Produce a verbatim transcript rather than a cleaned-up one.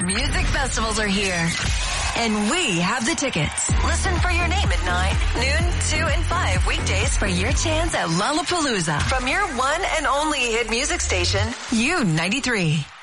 music festivals are here. And we have the tickets. Listen for your name at nine, noon, two, and five weekdays for your chance at Lollapalooza from your one and only hit music station, U ninety-three.